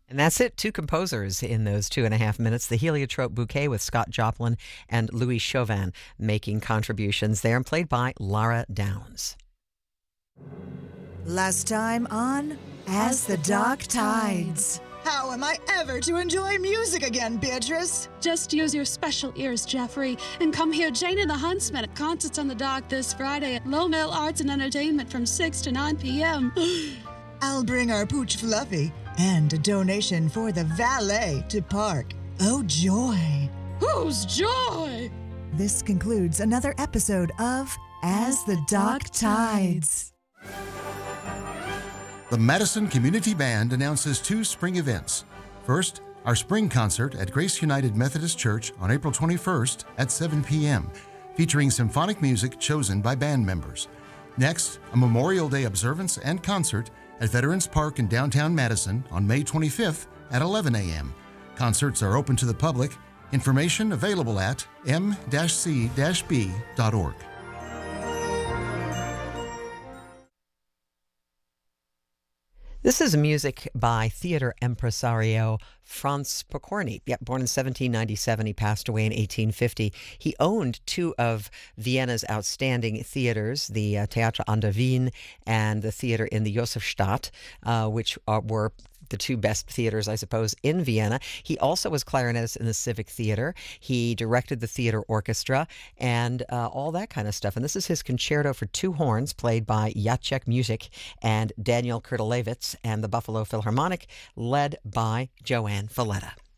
And that's it. Two composers in those 2.5 minutes. The Heliotrope Bouquet with Scott Joplin and Louis Chauvin making contributions there and played by Lara Downs. Last time on As the Dock Tides. How am I ever to enjoy music again, Beatrice? Just use your special ears, Jeffrey, and come hear Jane and the Huntsman at Concerts on the Dock this Friday at Low Mill Arts and Entertainment from 6 to 9 p.m. I'll bring our pooch Fluffy and a donation for the valet to park. Oh, joy. Whose joy? This concludes another episode of As the Dock Tides. The Madison Community Band announces 2 spring events. First, our spring concert at Grace United Methodist Church on April 21st at 7 p.m., featuring symphonic music chosen by band members. Next, a Memorial Day observance and concert at Veterans Park in downtown Madison on May 25th at 11 a.m. Concerts are open to the public. Information available at m-c-b.org. This is music by theater impresario Franz Pokorny. Born in 1797, he passed away in 1850. He owned 2 of Vienna's outstanding theaters, the Theater an der Wien and the theater in the Josefstadt, which were the 2 best theaters, I suppose, in Vienna. He also was clarinetist in the Civic Theater. He directed the theater orchestra and all that kind of stuff. And this is his concerto for 2 horns, played by Jacek Music and Daniel Kurtelewicz, and the Buffalo Philharmonic, led by Joanne Falletta.